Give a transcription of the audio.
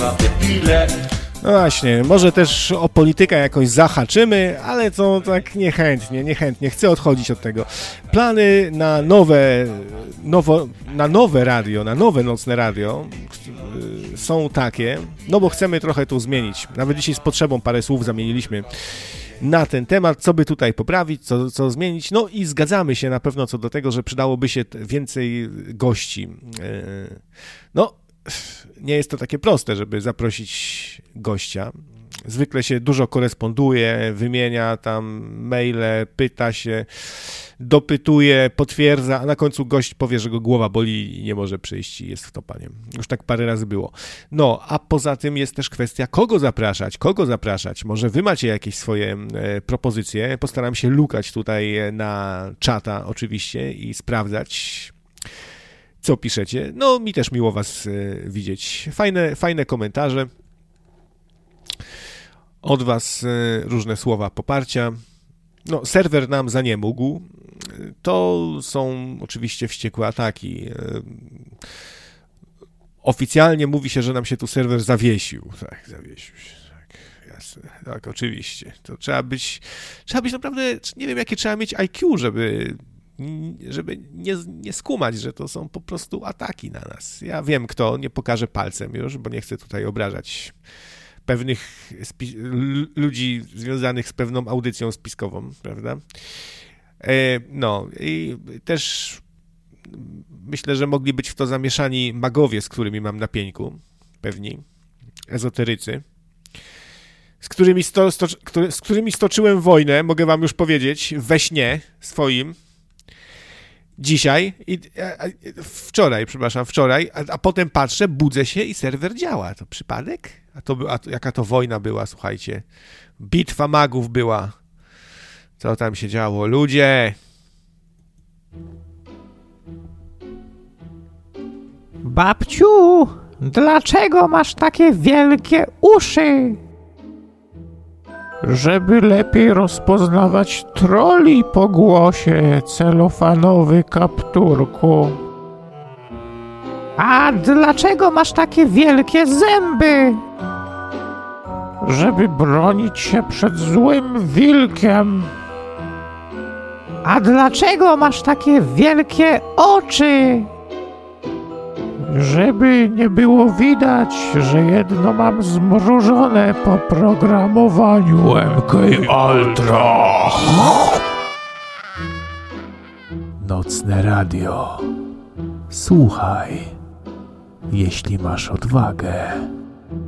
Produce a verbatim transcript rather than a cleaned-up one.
No właśnie, może też o politykę jakoś zahaczymy, ale to tak niechętnie, niechętnie, chcę odchodzić od tego. Plany na nowe, nowo, na nowe radio, na nowe nocne radio yy, są takie, no bo chcemy trochę tu zmienić. Nawet dzisiaj z potrzebą parę słów zamieniliśmy na ten temat, co by tutaj poprawić, co, co zmienić. No i zgadzamy się na pewno co do tego, że przydałoby się więcej gości. Yy, no, nie jest to takie proste, żeby zaprosić gościa. Zwykle się dużo koresponduje, wymienia tam maile, pyta się, dopytuje, potwierdza, a na końcu gość powie, że go głowa boli i nie może przyjść i jest wtopaniem. Już tak parę razy było. No, a poza tym jest też kwestia, kogo zapraszać, kogo zapraszać. Może wy macie jakieś swoje e, propozycje. Postaram się lukać tutaj na czata oczywiście i sprawdzać, co piszecie. No, mi też miło was y, widzieć. Fajne, fajne komentarze. Od was y, różne słowa poparcia. No, serwer nam zaniemógł. To są oczywiście wściekłe ataki. Y, oficjalnie mówi się, że nam się tu serwer zawiesił. Tak, zawiesił się. Tak, jasne. Tak, oczywiście. To trzeba być, trzeba być naprawdę, nie wiem, jakie trzeba mieć I Q, żeby żeby nie, nie skumać, że to są po prostu ataki na nas. Ja wiem kto, nie pokażę palcem już, bo nie chcę tutaj obrażać pewnych spi- ludzi związanych z pewną audycją spiskową, prawda? E, no i też myślę, że mogli być w to zamieszani magowie, z którymi mam na pieńku, pewni, ezoterycy, z którymi, sto, sto, z którymi stoczyłem wojnę, mogę wam już powiedzieć, we śnie swoim, dzisiaj, i, a, a, wczoraj, przepraszam, wczoraj, a, a potem patrzę, budzę się i serwer działa. To przypadek? A to, a to jaka to wojna była, słuchajcie. Bitwa magów była. Co tam się działo? Ludzie! Babciu, dlaczego masz takie wielkie uszy? Żeby lepiej rozpoznawać troli po głosie, celofanowy kapturku. A dlaczego masz takie wielkie zęby? Żeby bronić się przed złym wilkiem. A dlaczego masz takie wielkie oczy? Żeby nie było widać, że jedno mam zmrużone po programowaniu M K Ultra. Nocne radio. Słuchaj, jeśli masz odwagę.